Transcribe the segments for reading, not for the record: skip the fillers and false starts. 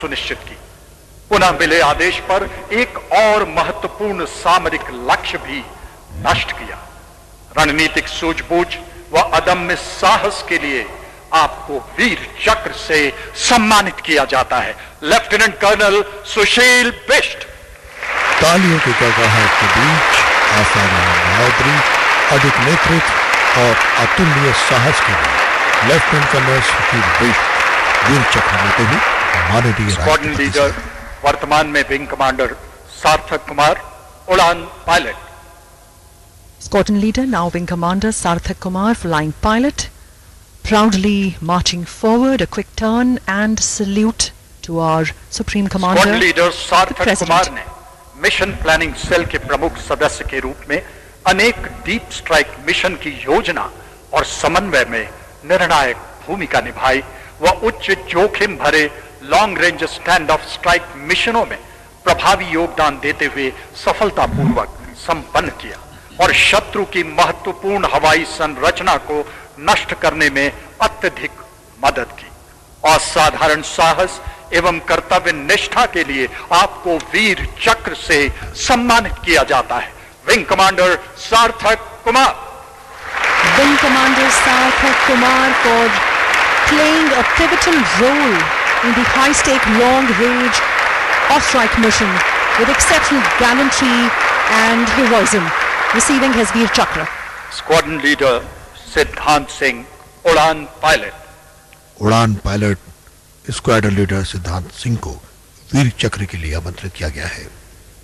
सुनिश्चित की। पुनः मिले आदेश पर एक और महत्वपूर्ण सामरिक लक्ष्य भी नष्ट किया। रणनीतिक सूझबूझ व अदम्य साहस के लिए आपको वीर चक्र से सम्मानित किया जाता है, लेफ्टिनेंट कर्नल सुशील बिष्ट। तालियों की गड़गड़ाहट के बीच असाधारण बहादुरी, अधिक नेतृत्व और अतुल्य साहस के लिए लेफ्टिनेंट कर्नल सुशील बिष्ट वीर चक्र मिलते ही माननीय स्क्वाड्रन लीडर वर्तमान में विंग कमांडर सार्थक कुमार, उड़ान pilot. Squadron leader, now Wing Commander Sarthak Kumar, flying pilot, proudly marching forward, a quick turn and salute to our Supreme Commander. Squadron leader सार्थक कुमार ने मिशन प्लानिंग सेल के प्रमुख सदस्य के रूप में अनेक डीप स्ट्राइक मिशन की योजना और समन्वय में निर्णायक भूमिका निभाई व उच्च जोखिम भरे long range stand of strike मिशनों में प्रभावी योगदान देते हुए सफलतापूर्वक संपन्न किया और शत्रु की महत्वपूर्ण हवाई संरचना को नष्ट करने में अत्यधिक मदद की। असाधारण साहस एवं कर्तव्य निष्ठा के लिए आपको वीर चक्र से सम्मानित किया जाता है। विंग कमांडर सार्थक Kumar. Wing Commander Sarthak Kumar for playing a pivotal role in the high-stake long-range off-strike mission with exceptional gallantry and heroism, receiving his Veer Chakra. Squadron leader सिद्धांत सिंह, उड़ान पायलट। उड़ान पायलट स्क्वाड्रन लीडर सिद्धांत सिंह को वीर चक्र के लिए आमंत्रित किया गया है।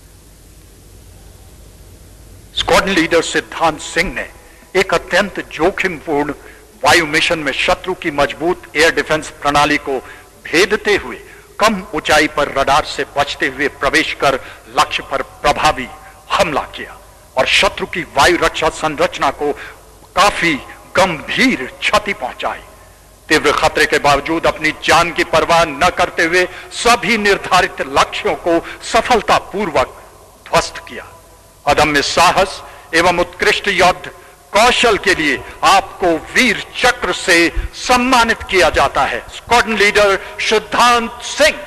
स्क्वाड्रन लीडर सिद्धांत सिंह ने एक अत्यंत जोखिमपूर्ण वायु मिशन में शत्रु की मजबूत एयर डिफेंस प्रणाली को भेदते हुए कम ऊंचाई पर रडार से बचते हुए प्रवेश कर लक्ष्य पर प्रभावी हमला किया और शत्रु की वायु रक्षा संरचना को काफी गंभीर क्षति पहुंचाई। तीव्र खतरे के बावजूद अपनी जान की परवाह न करते हुए सभी निर्धारित लक्ष्यों को सफलतापूर्वक ध्वस्त किया। अदम्य साहस एवं उत्कृष्ट युद्ध कौशल के लिए आपको वीर चक्र से सम्मानित किया जाता है। स्क्वाड्रन लीडर सिद्धांत सिंह।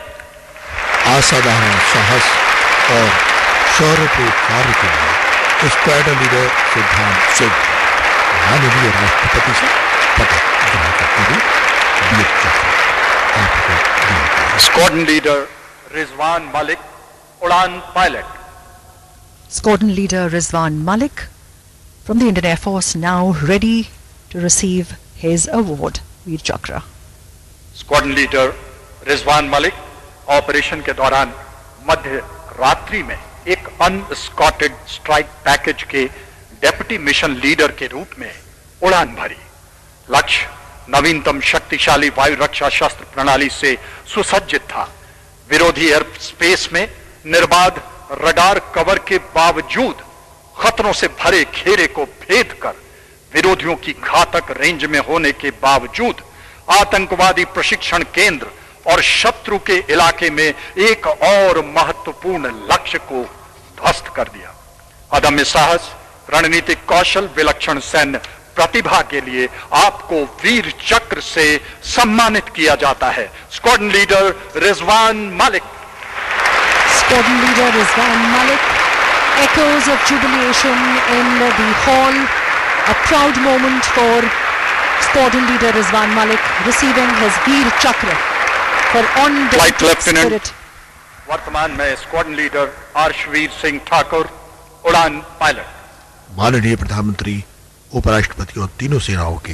असाधारण साहस और शौर्यपूर्ण कार्य के लिए स्क्वाड्रन लीडर सिद्धांत सिंह माननीय राष्ट्रपति से पदक ग्रहण करते हुए वीर चक्र आपको दिया गया। स्क्वाड्रन लीडर रिजवान मलिक, उड़ान pilot. Squadron leader Rizwan Malik from the Indian Air Force, now ready to receive his award, Veer Chakra. Squadron leader Rizwan Malik operation के दौरान मध्य रात्रि में एक अनस्कॉटेड स्ट्राइक पैकेज के डेप्यूटी मिशन लीडर के रूप में उड़ान भरी। लक्ष्य नवीनतम शक्तिशाली वायु रक्षा शस्त्र प्रणाली से सुसज्जित था। विरोधी एयर स्पेस में निर्बाध रडार कवर के बावजूद खतरों से भरे घेरे को भेद कर विरोधियों की घातक रेंज में होने के बावजूद आतंकवादी प्रशिक्षण केंद्र और शत्रु के इलाके में एक और महत्वपूर्ण लक्ष्य को ध्वस्त कर दिया। अदम्य साहस, रणनीतिक कौशल, विलक्षण सैन्य प्रतिभा के लिए आपको वीर चक्र से सम्मानित किया जाता है। Squadron leader Rizwan Malik. Squadron leader Rizwan Malik, echoes of jubilation in the hall, a proud moment for Squadron leader Rizwan Malik receiving his Veer Chakra for undaunted spirit. वर्तमान में स्क्वाड्रन लीडर अर्शवीर सिंह ठाकुर, उड़ान पायलट। माननीय प्रधानमंत्री, उपराष्ट्रपति और तीनों सेनाओं के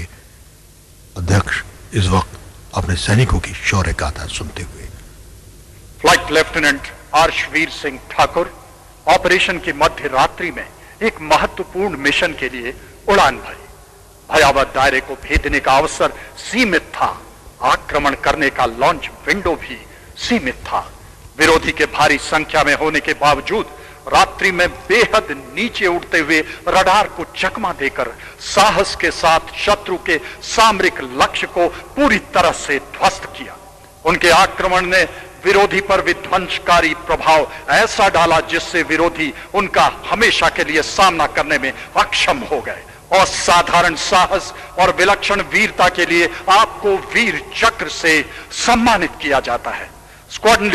अध्यक्ष इस वक्त अपने सैनिकों की शौर्य गाथा सुनते हुए। Flight lieutenant Arshveer Singh Thakur operation की मध्य रात्रि में एक महत्वपूर्ण मिशन के लिए उड़ान भरी। भयावह दायरे को भेदने का अवसर सीमित था, आक्रमण करने का लॉन्च विंडो भी सीमित था। विरोधी के भारी संख्या में होने के बावजूद रात्रि में बेहद नीचे उड़ते हुए रडार को चकमा देकर साहस के साथ शत्रु के सामरिक लक्ष्य को पूरी तरह से ध्वस्त किया। उनके आक्रमण ने विरोधी पर विध्वंसकारी प्रभाव ऐसा डाला जिससे विरोधी उनका हमेशा के लिए सामना करने में अक्षम हो गए। असाधारण साहस और विलक्षण वीरता के लिए आपको वीर चक्र से सम्मानित किया जाता है। Squadron